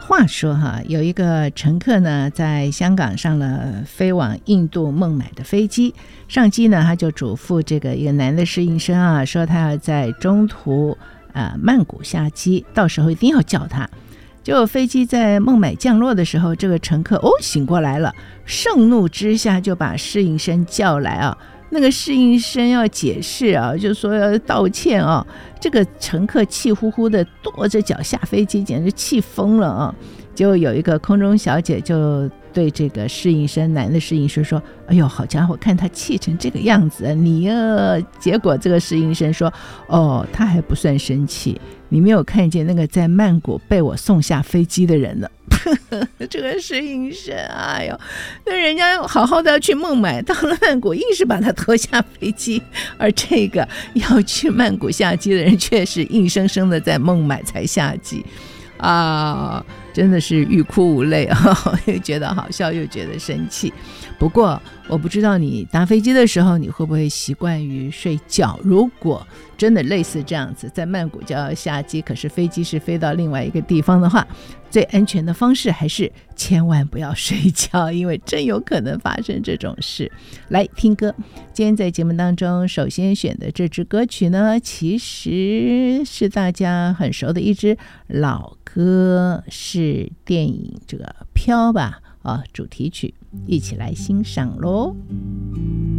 话说哈，有一个乘客呢，在香港上了飞往印度孟买的飞机，上机呢，他就嘱咐这个一个男的侍应生啊，说他要在中途曼谷下机，到时候一定要叫他。结果飞机在孟买降落的时候，这个乘客醒过来了，盛怒之下就把侍应生叫来啊。那个侍应生要解释啊，就说要道歉啊。这个乘客气呼呼的跺着脚下飞机，简直气疯了啊！结果有一个空中小姐就对这个侍应生，男的侍应生说：“哎呦，好家伙，看他气成这个样子，你结果这个侍应生说：“哦，他还不算生气，你没有看见那个在曼谷被我送下飞机的人了。”这个侍应生，哎呦，那人家好好的要去孟买，到了曼谷硬是把他拖下飞机，而这个要去曼谷下机的人却是硬生生的在孟买才下机啊！真的是欲哭无泪啊，又觉得好笑又觉得生气。不过我不知道你搭飞机的时候你会不会习惯于睡觉，如果真的类似这样子，在曼谷就要下机，可是飞机是飞到另外一个地方的话，最安全的方式还是千万不要睡觉，因为真有可能发生这种事。来听歌，今天在节目当中首先选的这支歌曲呢，其实是大家很熟的一支老歌，是电影这个飘吧主题曲，一起来欣赏咯。